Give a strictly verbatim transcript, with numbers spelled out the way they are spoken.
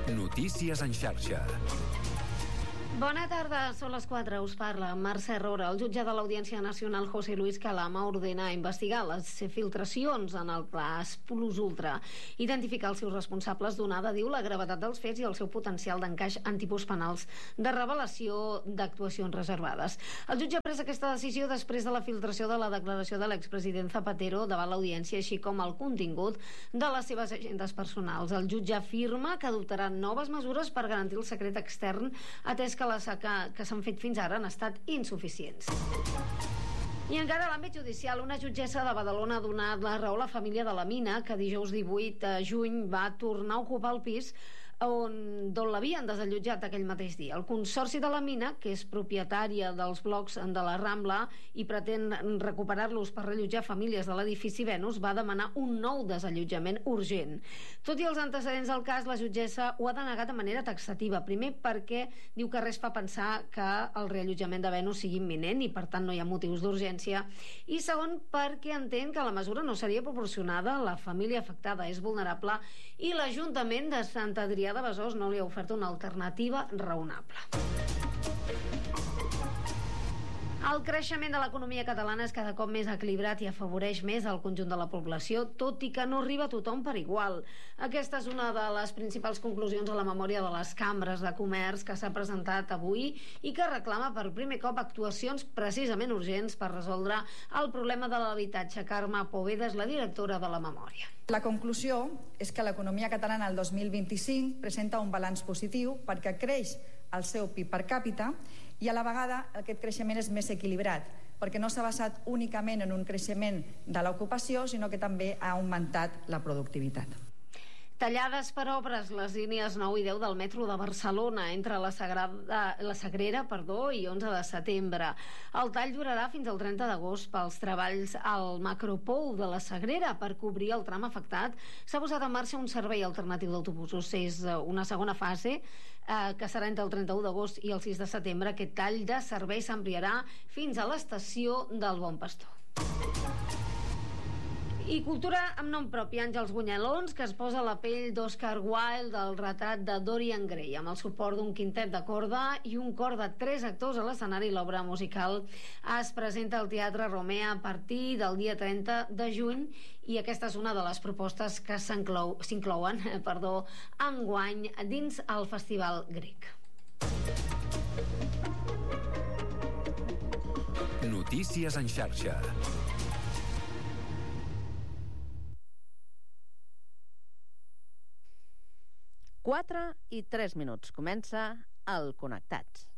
Notícies en xarxa. Bona tarda, són les quatre, us parla Mercè Rora. El jutge de l'Audiència Nacional, José Luis Calama, ordena investigar les filtracions en el cas Plus Ultra, identificar els seus responsables, donada, diu, la gravetat dels fets i el seu potencial d'encaix en tipus penals de revelació d'actuacions reservades. El jutge ha pres aquesta decisió després de la filtració de la declaració de l'expresident Zapatero davant l'Audiència, així com el contingut de les seves agendes personals. El jutge afirma que adoptarà noves mesures per garantir el secret extern, atès que les que, que s'han fet fins ara han estat insuficients. I encara a l'àmbit judicial, una jutgessa de Badalona ha donat la raó a la família de la Mina, que dijous divuit de juny va tornar a ocupar el pis on, d'on l'havien desallotjat aquell mateix dia. El Consorci de la Mina, que és propietària dels blocs de la Rambla i pretén recuperar-los per rellotjar famílies de l'edifici Venus, va demanar un nou desallotjament urgent. Tot i els antecedents del cas, la jutgessa ho ha denegat de manera taxativa. Primer, perquè diu que res fa pensar que el reallotjament de Venus sigui imminent i per tant no hi ha motius d'urgència, i segon, perquè entén que la mesura no seria proporcionada, la família afectada és vulnerable i l'Ajuntament de Sant Adrià de Besòs no li ha ofert una alternativa raonable. El creixement de l'economia catalana és cada cop més equilibrat i afavoreix més el conjunt de la població, tot i que no arriba a tothom per igual. Aquesta és una de les principals conclusions a la memòria de les cambres de comerç que s'ha presentat avui i que reclama per primer cop actuacions precisament urgents per resoldre el problema de l'habitatge. Carme Poveda és la directora de la memòria. La conclusió és que l'economia catalana el dos mil vint-i-cinc presenta un balanç positiu perquè creix el seu P I B per càpita i a la vegada aquest creixement és més equilibrat perquè no s'ha basat únicament en un creixement de l'ocupació, sinó que també ha augmentat la productivitat. Tallades per obres les línies nou i deu del metro de Barcelona entre la, Sagrada, la Sagrera perdó, i onze de setembre. El tall durarà fins al trenta d'agost pels treballs al macropou de la Sagrera. Per cobrir el tram afectat s'ha posat en marxa un servei alternatiu d'autobusos. És una segona fase eh, que serà entre el trenta-u d'agost i el sis de setembre. Aquest tall de servei s'ampliarà fins a l'estació del Bon Pastor. I cultura amb nom propi, Àngels Bunyelons, que es posa la pell d'Oscar Wilde del retrat de Dorian Gray, amb el suport d'un quintet de corda i un cor de tres actors a l'escenari. L'obra musical es presenta al Teatre Romea a partir del dia trenta de juny i aquesta és una de les propostes que s'inclouen perdó, enguany dins el Festival Grec. Notícies en xarxa. quatre i tres minuts. Comença el Connectats.